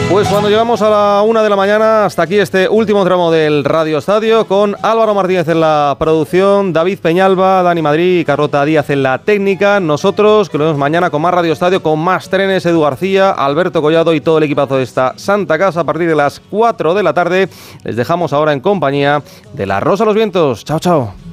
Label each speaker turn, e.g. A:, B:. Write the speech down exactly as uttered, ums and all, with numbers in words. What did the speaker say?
A: Pues cuando llegamos a la una de la mañana, hasta aquí este último tramo del Radio Estadio, con Álvaro Martínez en la producción, David Peñalba, Dani Madrid y Carlota Díaz en la técnica. Nosotros, que lo vemos mañana con más Radio Estadio, con más trenes, Edu García, Alberto Collado y todo el equipazo de esta Santa Casa a partir de las cuatro de la tarde. Les dejamos ahora en compañía de La Rosa a los Vientos. Chao, chao.